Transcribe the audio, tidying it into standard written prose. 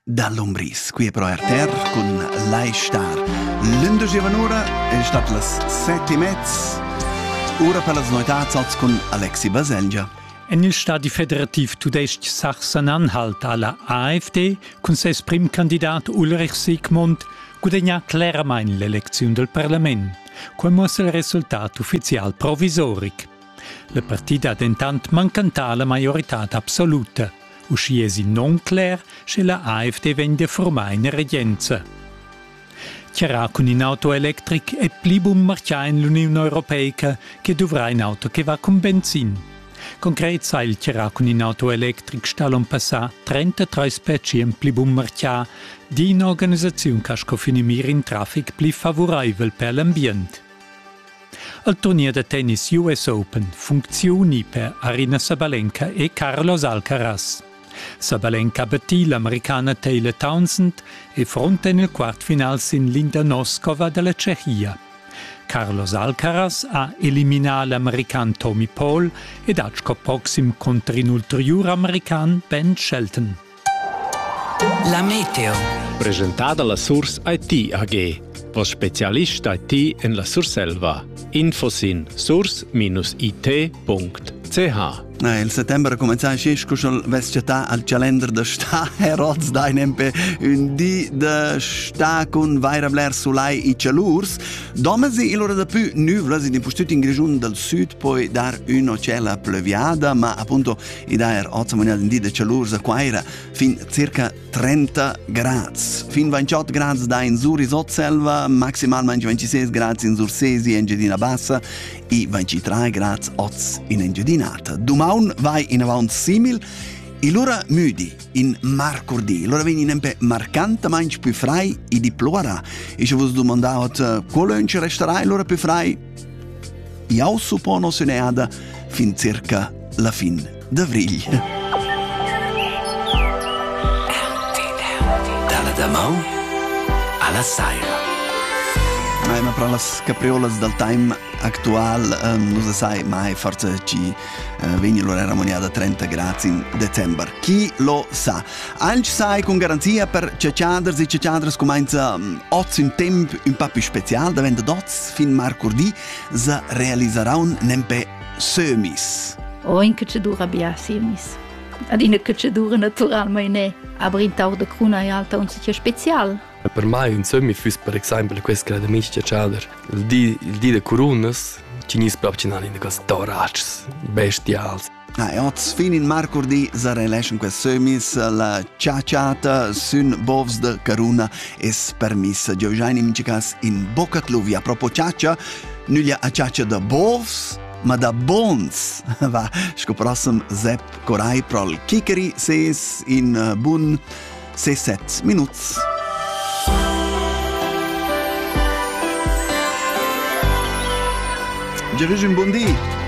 dall'Umbris, qui è Pro RTR con Lai Star. L'Undici van'ora è stata le 7:30, ora per le noitats con Alexi Baselgia. En il Stadi Federativ Tudestg Sachsen-Anhalt alla AfD, con ses prim candidat Ulrich Sigmund, guadagna claramente l'elezione del Parlament, come è il risultato ufficiale provisoric. La partita ha intanto mancanta la maggiorità assoluta, usciesi non clar se la AfD vende formare in regenza. Chiarà con un auto elettric è plibum marcia in l'Unione Europea che dovrà un auto che va con benzin. Concret sa il chiarà con un auto elettric stalon passà 33% plibum marcia di un'organizzazione che scofinimir in traffic pli favorevole per l'ambiente. Il turnier de tennis US Open funzioni per Aryna Sabalenka e Carlos Alcaraz. Sabalenka battì l'americana Taylor Townsend e fronte nel quartfinale in Linda Noskova della Cechia. Carlos Alcaraz ha eliminato l'americano Tommy Paul ed ha prossimo contro l'ulteriore americano Ben Shelton. La meteo. Presentata la Source IT AG, vos specialista IT in la Surselva. Infosin source-it.ch. Il settembre comincia a scuschel vestita al calendar de sta heroz da nempe un di de sta con vaira bler sulai I calurs. Domesi il ora da più nuvole in postut in grigiun del sud poi dar una cella pleuviada, ma appunto I daer ozzamoniad in di de calurs quaira fin circa 30 grads. Fin 28 grads da in Sur Isotselva, maximalmente 26 grads in Sursesi e Engiadina Bassa e 23 grads oz in Engiadinata. Dumaun vai in avanti simil, e l'ora müdi in Marcordi. L'ora veni nempe marcantemente più frai e di plora. E se vos domandavat quale ci resterà l'ora più frai, io suppono se ne ada fin circa la fin d'avril. Dalla Damau alla Saira. Ma per le capriolas del time actual non si sa mai, forse ci viene l'ora ramoniata 30 gradi in dicembre. Chi lo sa? Anche sai con garanzia per cecciaders e cecciaders comincia oggi un tempo un po' più speciale, davvero d'oggi fin marcordi si realizzerà un nempe semis. O in cacciadura abbia semis. Ad in cacciadura naturalmente, aber in tau de cruna e alta un sitio speciale. Per me un semi fus per esempio questo che da miscia chader il di de coronas ci nis proprio in cos dorachs bestials. E oggi fin in marcordi si realiscono questi semis, la ciacciata sun bovs de caruna es permessa. Giovanni Mincicas in Bocatluvia. A propos ciaccia, nulla a ciaccia de bovs, ma da bons. Va, scoprossim Sepp Corai prol Kikeri ses in bun 6-7 minuts. Già un buon dì.